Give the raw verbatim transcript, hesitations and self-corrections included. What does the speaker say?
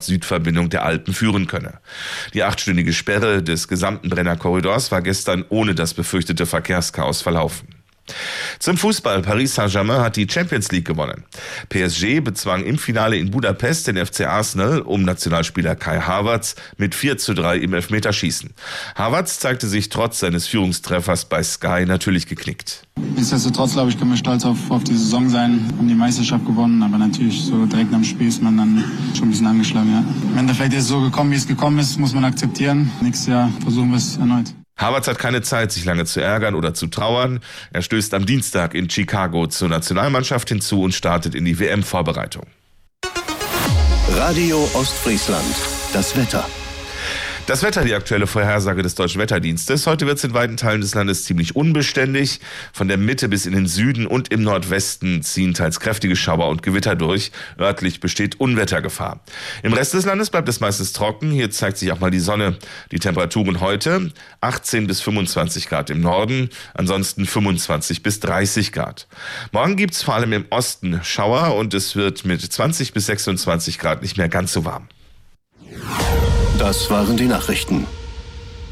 Nord-Süd-Verbindung der Alpen führen könne. Die achtstündige Sperre des gesamten Brennerkorridors war gestern ohne das befürchtete Verkehrschaos verlaufen. Zum Fußball. Paris Saint-Germain hat die Champions League gewonnen. P S G bezwang im Finale in Budapest den F C Arsenal um Nationalspieler Kai Havertz mit vier zu drei im Elfmeterschießen. Havertz zeigte sich trotz seines Führungstreffers bei Sky natürlich geknickt. Nichtsdestotrotz, glaube ich, können wir stolz auf, auf die Saison sein, haben die Meisterschaft gewonnen, aber natürlich so direkt am Spiel ist man dann schon ein bisschen angeschlagen. Ja. Im Endeffekt ist es so gekommen, wie es gekommen ist, muss man akzeptieren. Nächstes Jahr versuchen wir es erneut. Havertz hat keine Zeit, sich lange zu ärgern oder zu trauern. Er stößt am Dienstag in Chicago zur Nationalmannschaft hinzu und startet in die W M-Vorbereitung. Radio Ostfriesland, das Wetter. Das Wetter, die aktuelle Vorhersage des Deutschen Wetterdienstes. Heute wird es in weiten Teilen des Landes ziemlich unbeständig. Von der Mitte bis in den Süden und im Nordwesten ziehen teils kräftige Schauer und Gewitter durch. Örtlich besteht Unwettergefahr. Im Rest des Landes bleibt es meistens trocken. Hier zeigt sich auch mal die Sonne. Die Temperaturen heute achtzehn bis fünfundzwanzig Grad im Norden, ansonsten fünfundzwanzig bis dreißig Grad. Morgen gibt es vor allem im Osten Schauer und es wird mit zwanzig bis sechsundzwanzig Grad nicht mehr ganz so warm. Das waren die Nachrichten.